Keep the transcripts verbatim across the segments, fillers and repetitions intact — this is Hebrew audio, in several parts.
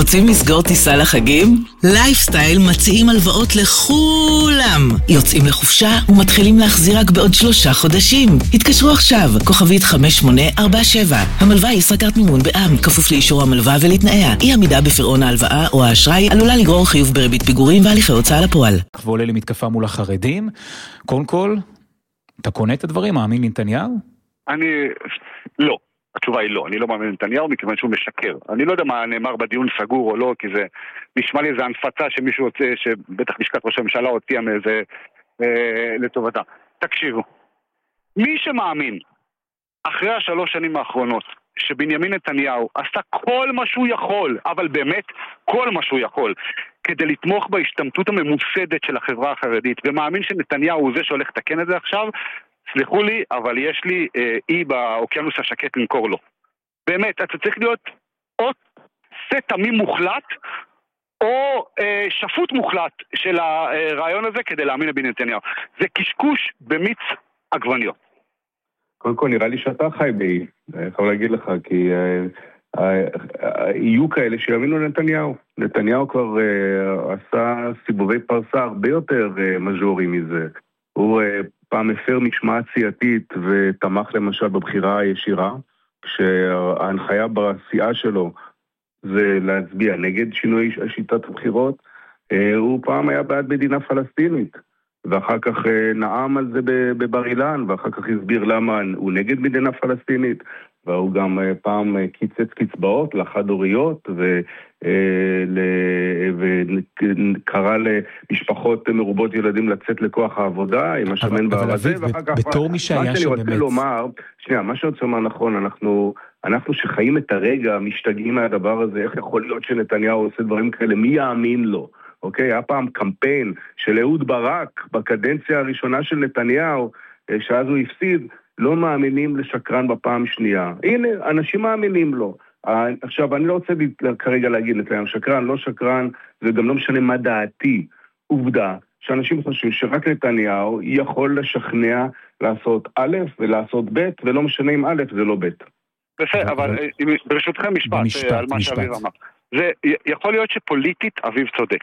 רוצים לסגור טיסה לחגים? לייפסטייל מציעים הלוואות לכולם. יוצאים לחופשה ומתחילים להחזיר רק בעוד שלושה חודשים. התקשרו עכשיו, כוכבית חמש שמונה ארבע שבע. המלווה היא ישראכרט מימון בע"מ, כפוף לאישור המלווה ולתנאיה. אי עמידה בפירעון ההלוואה או האשראי עלולה לגרור חיוב בריבית פיגורים והליכי הוצאה לפועל. ועולה למתקפה מול החרדים. קודם כל, אתה קונה את הדברים? מאמין לנתניהו? אני... לא. התשובה היא לא, אני לא מאמין לנתניהו מכיוון שהוא משקר. אני לא יודע מה נאמר בדיון סגור או לא, כי זה נשמע לי איזה הנפצה שמישהו רוצה, שבטח לשכת ראש הממשלה הוציאה מאיזה אה, לטובתה. תקשיבו, מי שמאמין אחרי השלוש שנים האחרונות שבנימין נתניהו עשה כל מה שהוא יכול, אבל באמת כל מה שהוא יכול, כדי לתמוך בהשתמטות הממוסדת של החברה החרדית, ומאמין שנתניהו הוא זה שהולך לתקן את זה עכשיו, סליחו לי, אבל יש לי אה, אי באוקיינוס השקט למכור לו. באמת, אתה צריך להיות או סט תמים מוחלט, או אה, שפוט מוחלט של הרעיון הזה כדי להאמין לבנימין נתניהו. זה קשקוש במיץ עגבניות. קודם כל, נראה לי שאתה חי בי, אני יכול להגיד לך, כי אה, אה, אה, יהיו כאלה שיאמינו לנתניהו. נתניהו כבר אה, עשה סיבובי פרסה הרבה יותר אה, מז'ורי מזה. הוא... אה, פעם הפר משמעת סיעתית ותמך למשל בבחירה הישירה, כשההנחיה בסיעה שלו זה להצביע נגד שינוי שיטת הבחירות, הוא פעם היה בעד מדינה פלסטינית, ואחר כך נעם על זה בבר אילן, ואחר כך הסביר למה הוא נגד מדינה פלסטינית, והוא גם פעם קיצץ קצבאות לחד-הוריות, וקרא למשפחות מרובות ילדים לצאת לכוח העבודה, עם השמן בערזה, ואחר כך... בתור מי שהיה שם באמת... שנייה, מה שאני רוצה לומר נכון, אנחנו... אנחנו שחיים את הרגע משתגעים מהדבר הזה, איך יכול להיות שנתניהו עושה דברים כאלה, מי יאמין לו? אוקיי, היה פעם קמפיין של אהוד ברק בקדנציה הראשונה של נתניהו, שאז הוא הפסיד, לא מאמינים לשקרן בפעם שנייה. הנה, אנשים מאמינים לו. עכשיו, אני לא רוצה כרגע להגיד נתניהו, שקרן, לא שקרן, זה גם לא משנה מה דעתי. עובדה, שאנשים חושבים שרק נתניהו יכול לשכנע לעשות א' ולעשות ב', ולא משנה אם א' זה לא ב'. בסדר, אבל ברשותכם משפט על מה שאביב אמר. זה יכול להיות שפוליטית אביב צודק.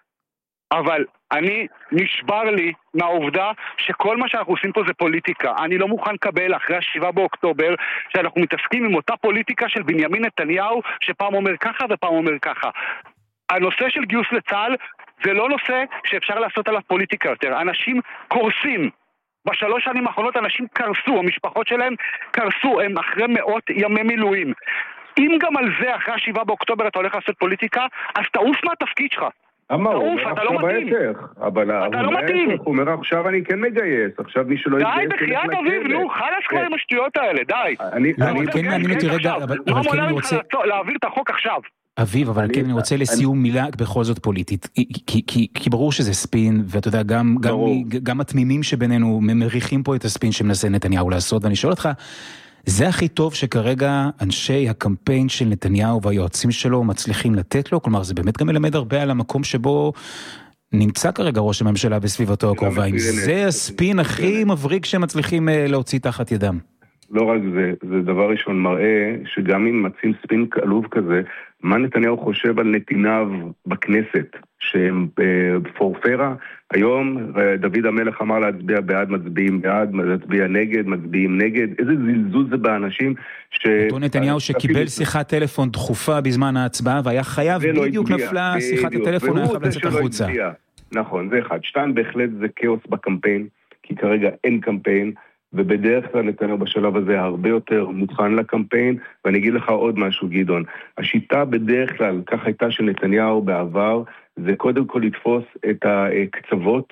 אבל אני נשבר לי מהעובדה שכל מה שאנחנו עושים פה זה פוליטיקה. אני לא מוכן לקבל אחרי השבעה באוקטובר שאנחנו מתעסקים עם אותה פוליטיקה של בנימין נתניהו שפעם אומר ככה ופעם אומר ככה. הנושא של גיוס לצה"ל זה לא נושא שאפשר לעשות עליו פוליטיקה יותר. אנשים קורסים. בשלוש שנים האחרונות אנשים קרסו, המשפחות שלהם קרסו, הם אחרי מאות ימי מילואים. אם גם על זה אחרי השבעה באוקטובר אתה הולך לעשות פוליטיקה, אז תעוף מהתפקיד שלך. אמר, הוא אומר עכשיו ההפך. אבל הוא אומר עכשיו אני כן מגייס, עכשיו מי שלא יתגייס... די, בחייאת אביב, נו, חלס כבר עם השטויות האלה, די. אני כן מעניין אותי רגע, אבל כן אני רוצה... להעביר את החוק עכשיו. אביב, אבל כן אני רוצה לסיום מילה בכל זאת פוליטית, כי ברור שזה ספין, ואתה יודע, גם התמימים שבינינו מריחים פה את הספין שמנסה נתניהו לעשות, ואני שואל אותך, זה הכי טוב שכרגע אנשי הקמפיין של נתניהו והיועצים שלו מצליחים לתת לו? כלומר, זה באמת גם מלמד הרבה על המקום שבו נמצא כרגע ראש הממשלה בסביבתו הקרובה. אם זה הספין הכי מבריק שמצליחים להוציא תחת ידם. לא רק זה, זה דבר ראשון מראה שגם אם מצאים ספין עלוב כזה, מה נתניהו חושב על נתיניו בכנסת, שהם בפורפרה, היום דוד המלך אמר להצביע בעד, מצביעים בעד, מצביע נגד, מצביעים נגד, איזה זלזול זה באנשים ש... אותו נתניהו שקיבל שיחת טלפון דחופה בזמן ההצבעה, והיה חייב, בדיוק נפלה שיחת הטלפון, היה חייב לצאת החוצה. נכון, זה אחד. שתיים, בהחלט זה כאוס בקמפיין, כי כרגע אין קמפיין, ובדרך כלל נתניהו בשלב הזה הרבה יותר מוכן לקמפיין, ואני אגיד לך עוד משהו גדעון, השיטה בדרך כלל, כך הייתה של נתניהו בעבר, זה קודם כל לתפוס את הקצוות,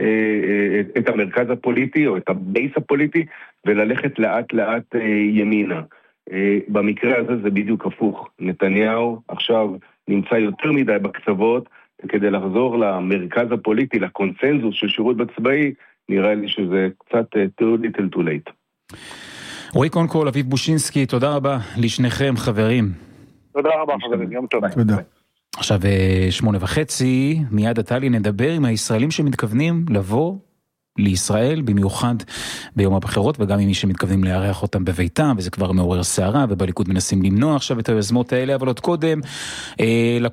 את המרכז הפוליטי או את הבייס הפוליטי, וללכת לאט לאט ימינה. במקרה הזה זה בדיוק הפוך, נתניהו עכשיו נמצא יותר מדי בקצוות, כדי לחזור למרכז הפוליטי, לקונצנזוס של שירות בצבאי, נראה לי שזה קצת too little too late. רועי קודם כל, אביב בושינסקי, תודה רבה לשניכם חברים. תודה רבה חברים, יום טוב. תודה. עכשיו שמונה וחצי, מיד עתה נדבר עם הישראלים שמתכוונים לבוא לישראל, במיוחד ביום הבחירות, וגם עם מי שמתכוונים לארח אותם בביתם, וזה כבר מעורר שערה, ובליכוד מנסים למנוע עכשיו את היוזמות האלה, אבל עוד קודם,